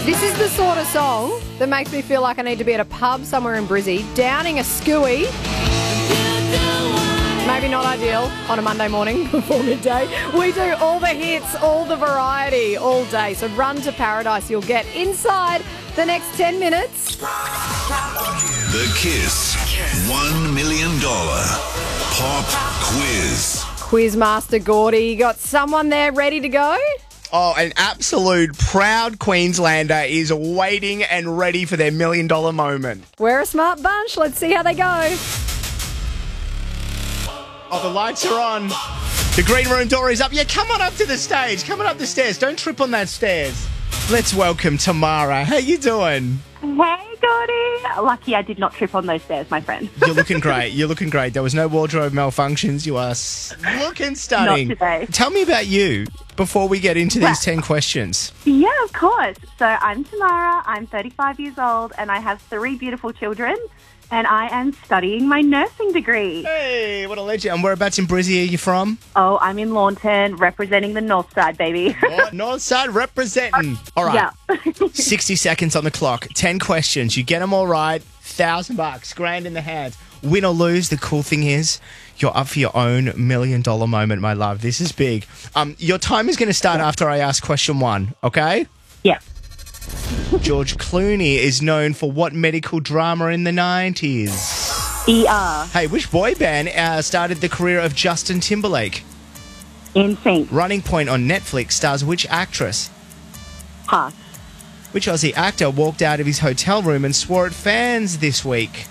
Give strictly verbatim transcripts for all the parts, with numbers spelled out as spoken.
This is the sort of song that makes me feel like I need to be at a pub somewhere in Brizzy, downing a scooey. Maybe not ideal on a Monday morning before midday. We do all the hits, all the variety, all day. So run to paradise. You'll get inside the next ten minutes. The Kiss one million dollars Pop Quiz. Quizmaster Gordy, you got someone there ready to go? Oh, an absolute proud Queenslander is waiting and ready for their million dollar moment. We're a smart bunch. Let's see how they go. Oh, the lights are on. The green room door is up. Yeah, come on up to the stage. Come on up the stairs. Don't trip on that stairs. Let's welcome Tamara. How you doing? Hey, Gordy. Lucky I did not trip on those stairs, my friend. You're looking great. You're looking great. There was no wardrobe malfunctions. You are s- looking stunning. Not today. Tell me about you before we get into these Right. ten questions. Yeah, of course. So I'm Tamara. I'm thirty-five years old and I have three beautiful children and I am studying my nursing degree. Hey, what a legend. And whereabouts in Brizzy are you from? Oh, I'm in Lawnton representing the north side, baby. Oh, North side representing. All right. Yeah. sixty seconds on the clock. ten questions. You get them all right. Thousand bucks. Grand in the hands. Win or lose, the cool thing is you're up for your own million dollar moment, my love. This is big. Um, your time is going to start after I ask question one, okay? Yeah. George Clooney is known for what medical drama in the nineties? E R. Hey, which boy band uh, started the career of Justin Timberlake? In sync. Running Point on Netflix stars which actress? Pass. Which Aussie actor walked out of his hotel room and swore at fans this week?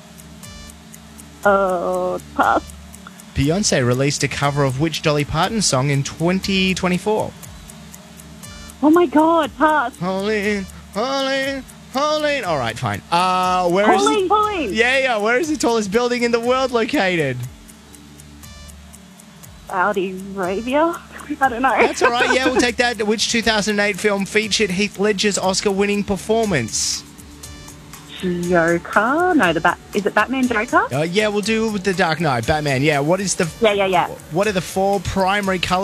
Oh, pass. Beyonce released a cover of which Dolly Parton song in twenty twenty-four? Oh my God, pass. Pauline, Pauline, Pauline. All right, fine. Uh, where is Pauline, Pauline. Yeah, yeah. Where is the tallest building in the world located? Saudi Arabia? I don't know. That's all right. Yeah, we'll take that. Which two thousand eight film featured Heath Ledger's Oscar-winning performance? Joker? No, the Bat. Is it Batman Joker? Uh, yeah, we'll do with the Dark Knight. Batman. Yeah. What is the? Yeah, yeah, yeah. What are the four primary colors